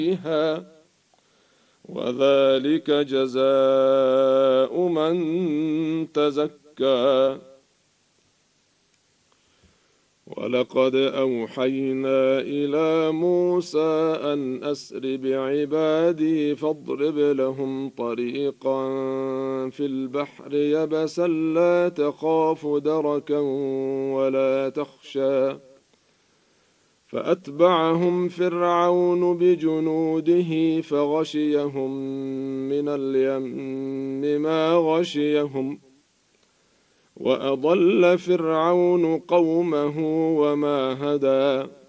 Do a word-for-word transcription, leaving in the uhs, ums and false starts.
فيها وذلك جزاء من تزكى. ولقد أوحينا إلى موسى أن أسر بعبادي فاضرب لهم طريقا في البحر يبسا لا تخاف دركا ولا تخشى فأتبعهم فرعون بجنوده فغشيهم من اليم ما غشيهم وأضل فرعون قومه وما هدى